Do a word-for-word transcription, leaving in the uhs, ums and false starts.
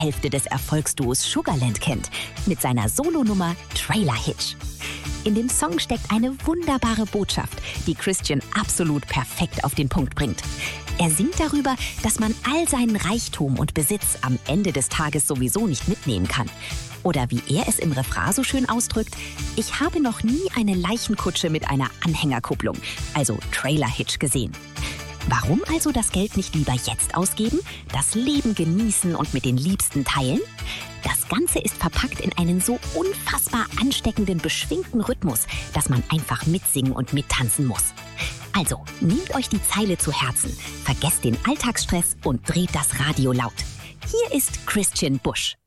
Hälfte des Erfolgsduos Sugarland kennt, mit seiner Solonummer Trailer Hitch. In dem Song steckt eine wunderbare Botschaft, die Christian absolut perfekt auf den Punkt bringt. Er singt darüber, dass man all seinen Reichtum und Besitz am Ende des Tages sowieso nicht mitnehmen kann. Oder wie er es im Refrain so schön ausdrückt: Ich habe noch nie eine Leichenkutsche mit einer Anhängerkupplung, also Trailer Hitch, gesehen. Warum also das Geld nicht lieber jetzt ausgeben, das Leben genießen und mit den Liebsten teilen? Das Ganze ist verpackt in einen so unfassbar ansteckenden, beschwingten Rhythmus, dass man einfach mitsingen und mittanzen muss. Also, nehmt euch die Zeile zu Herzen, vergesst den Alltagsstress und dreht das Radio laut. Hier ist Christian Busch.